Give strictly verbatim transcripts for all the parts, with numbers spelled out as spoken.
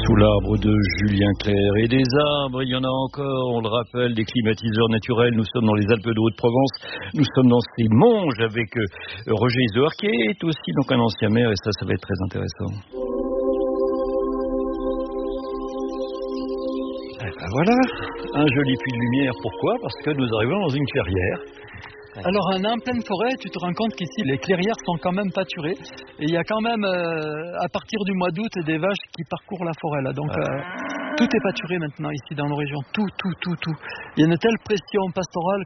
Sous l'arbre de Julien Clerc et des arbres, il y en a encore, on le rappelle, des climatiseurs naturels. Nous sommes dans les Alpes de Haute-Provence, nous sommes dans ces Monges avec euh, Roger Isoard, qui est aussi donc un ancien maire, et ça, ça va être très intéressant. Et ben voilà, un joli puits de lumière. Pourquoi ? Parce que nous arrivons dans une clairière. Alors, on est en pleine forêt, tu te rends compte qu'ici, les clairières sont quand même pâturées. Et il y a quand même, euh, à partir du mois d'août, des vaches qui parcourent la forêt, là. Donc, euh, tout est pâturé maintenant, ici, dans nos régions. Tout, tout, tout, tout. Il y a une telle pression pastorale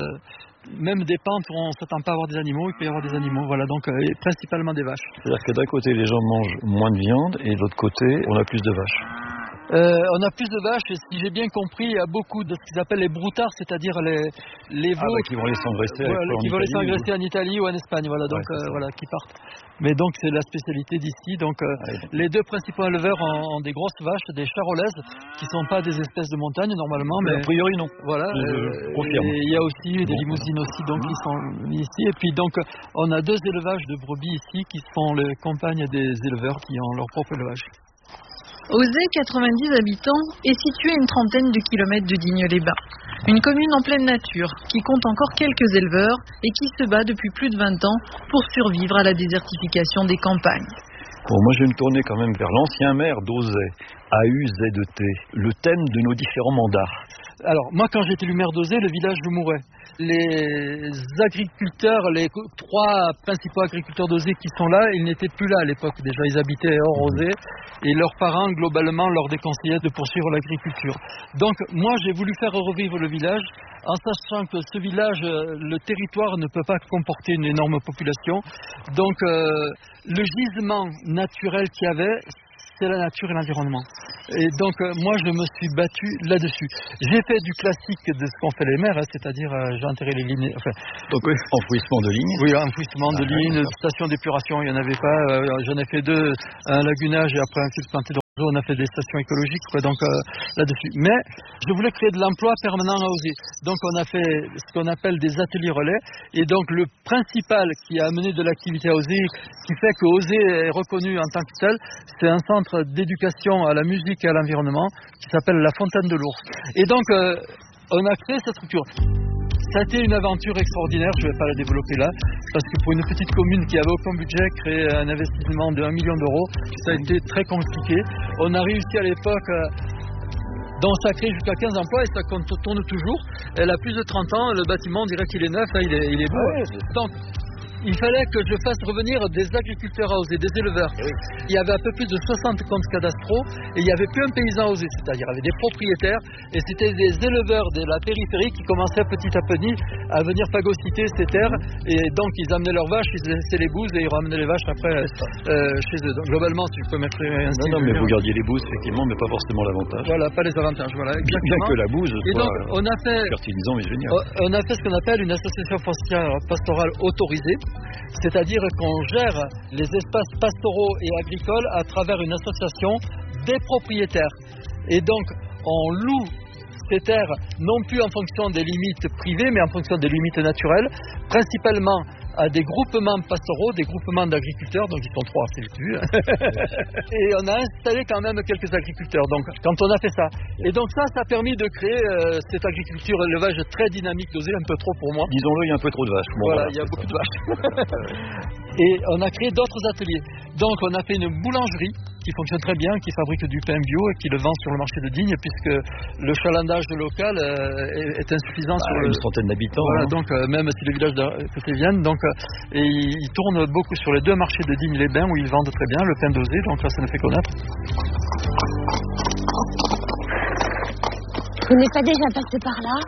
que même des pentes, on ne s'attend pas à avoir des animaux. Il peut y avoir des animaux, voilà. Donc, euh, principalement des vaches. C'est-à-dire que d'un côté, les gens mangent moins de viande, et de l'autre côté, on a plus de vaches. Euh, on a plus de vaches, et si j'ai bien compris, il y a beaucoup de ce qu'ils appellent les broutards, c'est-à-dire les, les veaux ah bah, qui vont les s'engraisser, voilà, qui vont les s'engraisser en Italie ou en Espagne, voilà, donc ouais, euh, voilà, qui partent. Mais donc c'est la spécialité d'ici. Donc euh, ouais. Les deux principaux éleveurs ont, ont des grosses vaches, des charolaises, qui sont pas des espèces de montagne normalement, mais a priori non. Voilà. Je, je euh, confirme. Et il y a aussi des bon, limousines voilà. aussi, donc mmh. ils sont ici. Et puis donc on a deux élevages de brebis ici qui sont les compagnes des éleveurs qui ont leur propre élevage. Auzay, quatre-vingt-dix habitants, est située à une trentaine de kilomètres de Digne-les-Bains. Une commune en pleine nature, qui compte encore quelques éleveurs et qui se bat depuis plus de vingt ans pour survivre à la désertification des campagnes. Bon, moi je vais me tourner quand même vers l'ancien maire d'Auzay, A U Z T, le thème de nos différents mandats. Alors, moi, quand j'étais élu maire d'Auzay, le village de mourait. Les agriculteurs, les trois principaux agriculteurs d'Auzay qui sont là, ils n'étaient plus là à l'époque. Déjà, ils habitaient hors Auzay et leurs parents, globalement, leur déconseillaient de poursuivre l'agriculture. Donc, moi, j'ai voulu faire revivre le village en sachant que ce village, le territoire ne peut pas comporter une énorme population. Donc, euh, le gisement naturel qu'il y avait, c'est la nature et l'environnement. Et donc, euh, moi, je me suis battu là-dessus. J'ai fait du classique de ce qu'ont fait les maires, hein, c'est-à-dire euh, j'ai enterré les lignes. Enfin, donc, oui, enfouissement de lignes. Oui, enfouissement ah, de lignes, station d'épuration, il n'y en avait pas. Euh, j'en ai fait deux, un lagunage et après un fil planté dans le zoo. On a fait des stations écologiques, quoi, donc euh, là-dessus. Mais je voulais créer de l'emploi permanent à Auzay. Donc, on a fait ce qu'on appelle des ateliers relais. Et donc, le principal qui a amené de l'activité à Auzay, qui fait que Auzay est reconnu en tant que tel, c'est un centre d'éducation à la musique et à l'environnement qui s'appelle la Fontaine de l'Ours. Et donc, euh, on a créé cette structure. Ça a été une aventure extraordinaire, je ne vais pas la développer là, parce que pour une petite commune qui n'avait aucun budget, créer un investissement de un million d'euros, ça a été très compliqué. On a réussi à l'époque... Euh, Donc ça crée jusqu'à quinze emplois et ça tourne toujours. Elle a plus de trente ans, le bâtiment, on dirait qu'il est neuf, hein, il, est, il est beau. Ah ouais. Donc, il fallait que je fasse revenir des agriculteurs à Auzay, des éleveurs. Oui. Il y avait un peu plus de soixante comptes cadastraux et il n'y avait plus un paysan à Auzay, c'est-à-dire il y avait des propriétaires et c'était des éleveurs de la périphérie qui commençaient petit à petit à venir phagocyter ces terres et donc ils amenaient leurs vaches, ils laissaient les bouses et ils ramenaient les vaches après euh, chez eux. Donc globalement, si je peux mettre un style... Non, non, mais vous gardiez les bouses effectivement, mais pas forcément l'avantage. Voilà, pas les avantages, voilà. Exactement. Bien que la bouse et soit donc, on a fait, fertilisant mais génial. On a fait ce qu'on appelle une association foncière pastorale autorisée. C'est-à-dire qu'on gère les espaces pastoraux et agricoles à travers une association des propriétaires. Et donc, on loue ces terres non plus en fonction des limites privées, mais en fonction des limites naturelles, principalement à des groupements pastoraux, des groupements d'agriculteurs, donc ils sont trois, c'est le plus. Et on a installé quand même quelques agriculteurs, donc quand on a fait ça. Et donc ça, ça a permis de créer euh, cette agriculture élevage très dynamique d'Auzay, un peu trop pour moi. Disons-le, il y a un peu trop de vaches. Bon, voilà, voilà, il y a beaucoup ça. de vaches. Et on a créé d'autres ateliers. Donc on a fait une boulangerie qui fonctionne très bien, qui fabrique du pain bio et qui le vend sur le marché de Digne, puisque le chalandage local euh, est, est insuffisant bah, sur une le... centaine d'habitants. Voilà, hein. donc euh, même si les villages d'à côté viennent, donc euh, et ils tournent beaucoup sur les deux marchés de Digne-les-Bains où ils vendent très bien le pain d'Auzay, donc là ça nous fait connaître. Vous n'êtes pas déjà passé par là?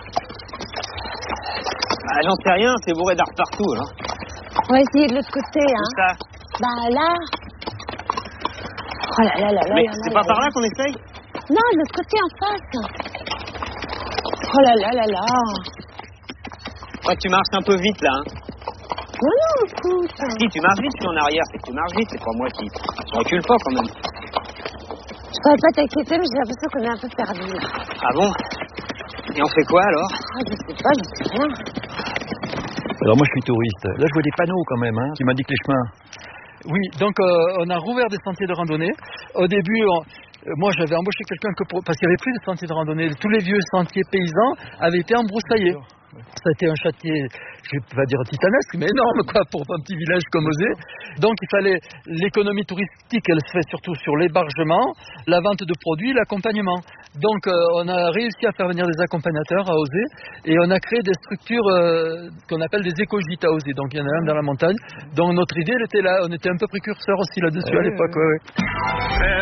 Bah, j'en sais rien, c'est bourré d'art partout, là. On va essayer de l'autre côté, hein. Où ça? Bah là. Oh là là là là. Mais là c'est là pas là par là qu'on essaye? Non, de l'autre côté en face. Oh là là là là. Ouais, tu marches un peu vite, là, hein. Non, non, écoute. Si, tu marches vite, je suis en arrière, c'est que tu marches vite, c'est pas moi qui... Je recule pas, quand même. Je pourrais pas t'inquiéter, mais j'ai l'impression qu'on est un peu perdu, là. Ah bon? Et on fait quoi, alors? Ah, je sais pas, je sais rien. Alors moi, je suis touriste. Là, je vois des panneaux, quand même, hein, qui m'indiquent les chemins. Oui, donc euh, on a rouvert des sentiers de randonnée. Au début, on... moi j'avais embauché quelqu'un que pour... parce qu'il n'y avait plus de sentiers de randonnée. Tous les vieux sentiers paysans avaient été embroussaillés. Ça a été un chantier, je ne vais pas dire titanesque, mais énorme quoi, pour un petit village comme Auzé. Donc il fallait, l'économie touristique, elle se fait surtout sur l'hébergement, la vente de produits, l'accompagnement. Donc euh, on a réussi à faire venir des accompagnateurs à Auzé et on a créé des structures euh, qu'on appelle des écogîtes à Auzé. Donc il y en a un dans la montagne. Donc notre idée, elle était là, on était un peu précurseurs aussi là-dessus à l'époque. Ouais, ouais.